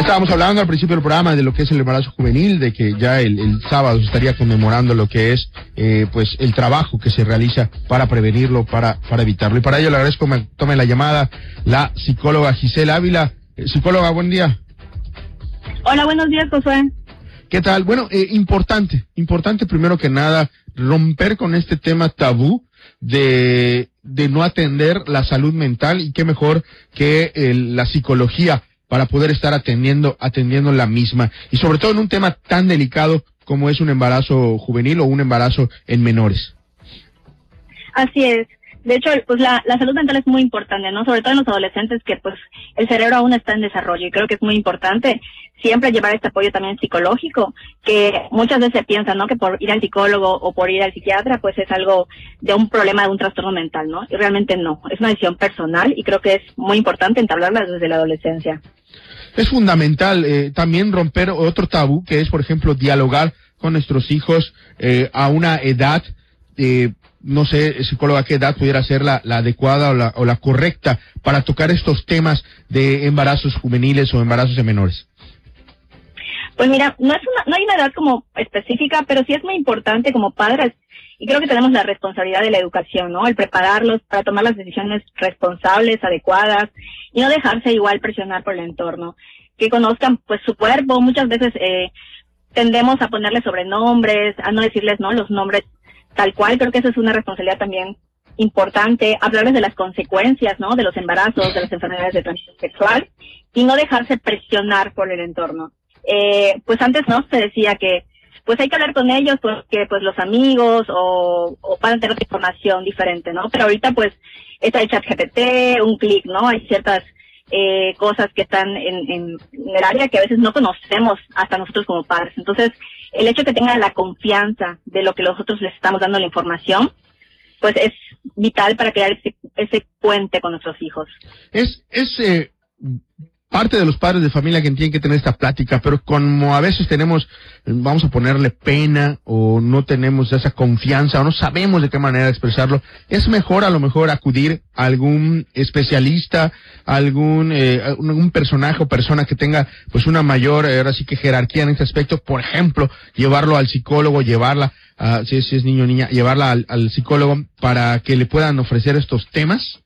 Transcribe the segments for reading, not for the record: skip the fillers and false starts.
Estábamos hablando al principio del programa de lo que es el embarazo juvenil, de que ya el sábado se estaría conmemorando lo que es pues el trabajo que se realiza para prevenirlo, para evitarlo. Y para ello le agradezco que me tome la llamada la psicóloga Gisela Ávila. Psicóloga, buen día. Hola, buenos días, Josué. ¿Qué tal? Bueno, importante primero que nada romper con este tema tabú de no atender la salud mental, y qué mejor que la psicología para poder estar atendiendo la misma, y sobre todo en un tema tan delicado como es un embarazo juvenil o un embarazo en menores. Así es. De hecho, pues la salud mental es muy importante, ¿no? Sobre todo en los adolescentes, que pues el cerebro aún está en desarrollo, y creo que es muy importante siempre llevar este apoyo también psicológico, que muchas veces se piensa, ¿no?, que por ir al psicólogo o por ir al psiquiatra pues es algo de un problema, de un trastorno mental, ¿no? Y realmente no, es una decisión personal, y creo que es muy importante entablarla desde la adolescencia. Es fundamental también romper otro tabú, que es, por ejemplo, dialogar con nuestros hijos a una edad, no sé, psicóloga, qué edad pudiera ser la adecuada o la correcta para tocar estos temas de embarazos juveniles o embarazos de menores. Pues mira, no hay una edad como específica, pero sí es muy importante como padres, y creo que tenemos la responsabilidad de la educación, ¿no? El prepararlos para tomar las decisiones responsables, adecuadas, y no dejarse igual presionar por el entorno. Que conozcan pues su cuerpo. Muchas veces tendemos a ponerles sobrenombres, a no decirles, ¿no?, los nombres tal cual. Creo que eso es una responsabilidad también importante, hablarles de las consecuencias, ¿no?, de los embarazos, de las enfermedades de transmisión sexual, y no dejarse presionar por el entorno. Pues antes, ¿no?, se decía que pues hay que hablar con ellos porque pues los amigos o van a tener otra información diferente, ¿no? Pero ahorita pues está el ChatGPT, un clic, ¿no? Hay ciertas cosas que están en el área que a veces no conocemos hasta nosotros como padres. Entonces, el hecho de que tengan la confianza de lo que nosotros les estamos dando la información, pues es vital para crear ese puente con nuestros hijos. Es parte de los padres de familia que tienen que tener esta plática, pero como a veces tenemos, vamos a ponerle pena, o no tenemos esa confianza, o no sabemos de qué manera expresarlo, es mejor a lo mejor acudir a algún especialista, algún personaje o persona que tenga pues una mayor, ahora sí que jerarquía en este aspecto. Por ejemplo, llevarlo al psicólogo, llevarla, si es niño o niña, llevarla al psicólogo para que le puedan ofrecer estos temas.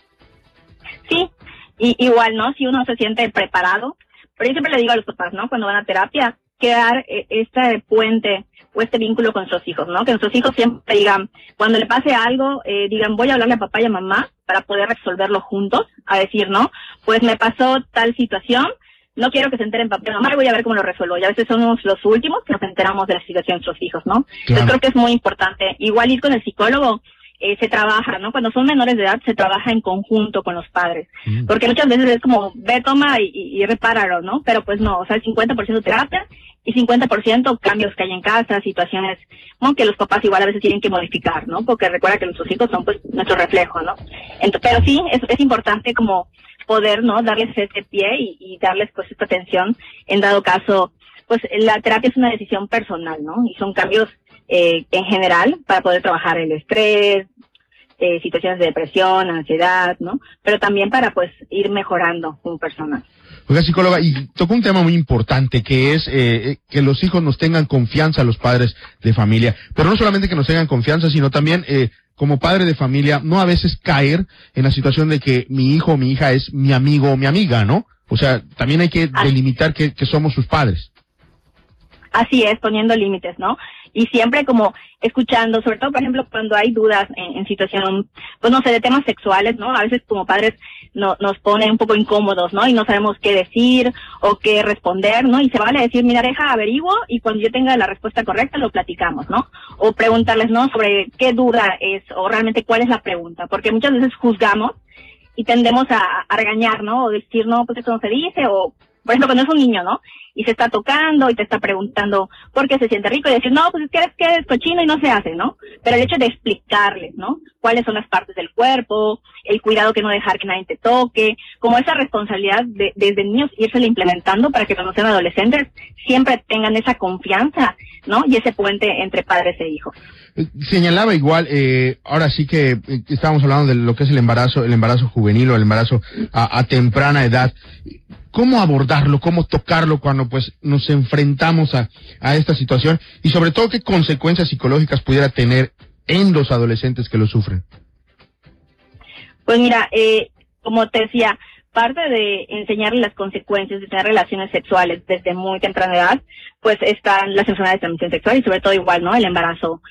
Sí. Y igual, ¿no?, si uno se siente preparado, pero yo siempre le digo a los papás, ¿no?, cuando van a terapia, crear este puente o este vínculo con sus hijos, ¿no?, que nuestros hijos siempre digan, cuando le pase algo, digan, voy a hablarle a papá y a mamá para poder resolverlo juntos, a decir, ¿no?, pues me pasó tal situación, no quiero que se enteren papá y mamá, y voy a ver cómo lo resuelvo. Y a veces somos los últimos que nos enteramos de la situación de nuestros hijos, ¿no? Claro. Entonces creo que es muy importante. Igual ir con el psicólogo. Se trabaja, ¿no? Cuando son menores de edad se trabaja en conjunto con los padres, porque muchas veces es como, ve, toma y repáralo, ¿no? Pero pues no, o sea, 50% terapia y 50% cambios que hay en casa, situaciones, ¿no?, que los papás igual a veces tienen que modificar, ¿no? Porque recuerda que nuestros hijos son pues nuestro reflejo, ¿no? Pero sí, es importante como poder, ¿no?, darles ese pie y darles pues esta atención. En dado caso, pues la terapia es una decisión personal, ¿no? Y son cambios en general para poder trabajar el estrés, situaciones de depresión, ansiedad, ¿no? Pero también para pues ir mejorando como persona. Oiga, psicóloga, y tocó un tema muy importante, que es que los hijos nos tengan confianza, los padres de familia. Pero no solamente que nos tengan confianza, sino también como padre de familia, no a veces caer en la situación de que mi hijo o mi hija es mi amigo o mi amiga, ¿no? O sea, también hay que delimitar que somos sus padres. Así es, poniendo límites, ¿no? Y siempre como escuchando, sobre todo, por ejemplo, cuando hay dudas en situación, pues no sé, de temas sexuales, ¿no? A veces como padres nos ponen un poco incómodos, ¿no? Y no sabemos qué decir o qué responder, ¿no? Y se vale decir, mira, deja, averiguo, y cuando yo tenga la respuesta correcta lo platicamos, ¿no? O preguntarles, ¿no?, sobre qué duda es o realmente cuál es la pregunta, porque muchas veces juzgamos y tendemos a regañar, ¿no? O decir, no, pues esto no se dice, o por ejemplo, cuando es un niño, ¿no?, y se está tocando y te está preguntando por qué se siente rico y decir, no, pues es que eres cochino y no se hace, ¿no? Pero el hecho de explicarles, ¿no? Cuáles son las partes del cuerpo, el cuidado que no dejar que nadie te toque, como esa responsabilidad de desde niños irse implementando para que cuando sean adolescentes siempre tengan esa confianza, ¿no? Y ese puente entre padres e hijos. Señalaba igual, ahora sí que estábamos hablando de lo que es el embarazo juvenil o el embarazo a temprana edad. ¿Cómo abordarlo, cómo tocarlo cuando pues nos enfrentamos a esta situación? Y sobre todo, ¿qué consecuencias psicológicas pudiera tener en los adolescentes que lo sufren? Pues mira, como te decía, parte de enseñarles las consecuencias de tener relaciones sexuales desde muy temprana edad, pues están las enfermedades de transmisión sexual y sobre todo igual, ¿no? El embarazo.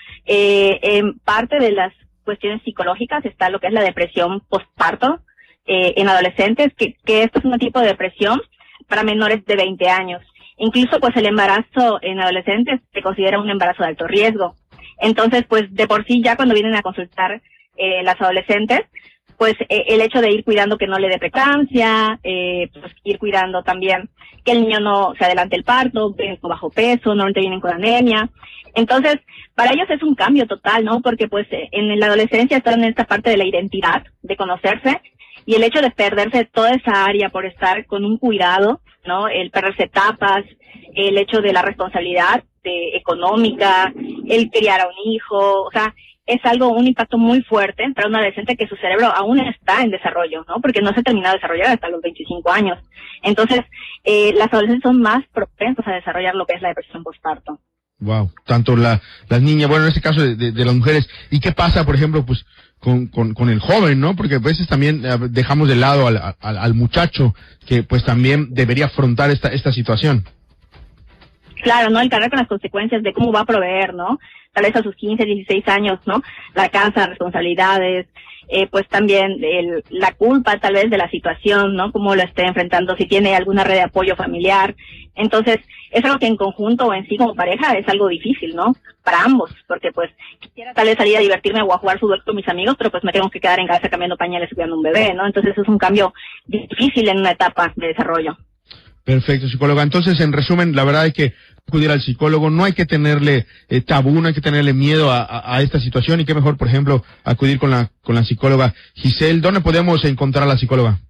Parte de las cuestiones psicológicas está lo que es la depresión postparto en adolescentes, que esto es un tipo de depresión para menores de 20 años. Incluso pues el embarazo en adolescentes se considera un embarazo de alto riesgo. Entonces pues de por sí ya cuando vienen a consultar las adolescentes, pues el hecho de ir cuidando que no le dé preeclampsia, pues ir cuidando también que el niño no se adelante el parto, vienen con bajo peso, normalmente vienen con anemia. Entonces, para ellos es un cambio total, ¿no? Porque pues en la adolescencia están en esta parte de la identidad, de conocerse, y el hecho de perderse toda esa área por estar con un cuidado, ¿no? El perderse etapas, el hecho de la responsabilidad económica, el criar a un hijo, o sea, es un impacto muy fuerte para un adolescente que su cerebro aún está en desarrollo, ¿no? Porque no se ha terminado de desarrollar hasta los 25 años. Entonces, las adolescentes son más propensas a desarrollar lo que es la depresión postparto. Wow, tanto las niñas, bueno, en este caso de las mujeres. ¿Y qué pasa, por ejemplo, pues con el joven, ¿no? Porque a veces también dejamos de lado al muchacho que pues también debería afrontar esta situación. Claro, ¿no? El cargar con las consecuencias de cómo va a proveer, ¿no? Tal vez a sus 15, 16 años, ¿no? La casa, responsabilidades, pues también la culpa tal vez de la situación, ¿no? Cómo lo esté enfrentando, si tiene alguna red de apoyo familiar. Entonces, es algo que en conjunto o en sí como pareja es algo difícil, ¿no? Para ambos, porque pues quisiera tal vez salir a divertirme o a jugar fútbol con mis amigos, pero pues me tengo que quedar en casa cambiando pañales y cuidando un bebé, ¿no? Entonces es un cambio difícil en una etapa de desarrollo. Perfecto, psicóloga. Entonces, en resumen, la verdad es que acudir al psicólogo, no hay que tenerle tabú, no hay que tenerle miedo a esta situación, y qué mejor, por ejemplo, acudir con la psicóloga Giselle. ¿Dónde podemos encontrar a la psicóloga?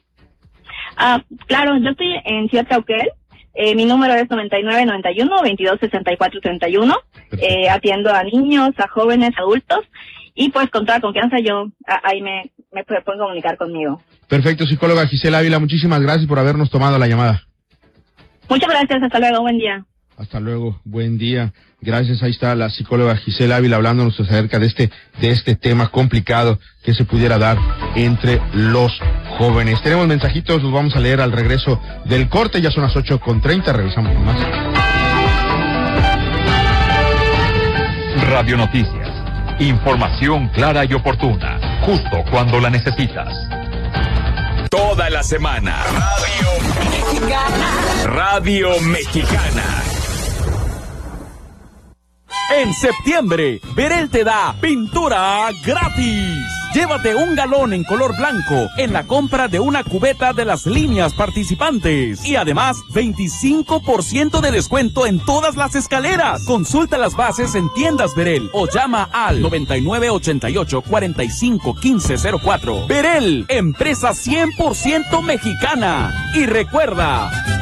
Claro, yo estoy en Ciudad Cauquel. Mi número es 9991-226431. Atiendo a niños, a jóvenes, adultos, y pues con toda confianza ahí me pueden comunicar conmigo. Perfecto, psicóloga Giselle Ávila, muchísimas gracias por habernos tomado la llamada. Muchas gracias, hasta luego, buen día. Hasta luego, buen día. Gracias, ahí está la psicóloga Giselle Ávila hablándonos acerca de este tema complicado que se pudiera dar entre los jóvenes. Tenemos mensajitos, los vamos a leer al regreso del corte, ya son las 8:30, revisamos con más. Radio Noticias, información clara y oportuna, justo cuando la necesitas. Toda la semana. Radio Mexicana. En septiembre, Berel te da pintura gratis. Llévate un galón en color blanco en la compra de una cubeta de las líneas participantes. Y además, 25% de descuento en todas las escaleras. Consulta las bases en tiendas Berel o llama al 9988-451504. Berel, empresa 100% mexicana. Y recuerda,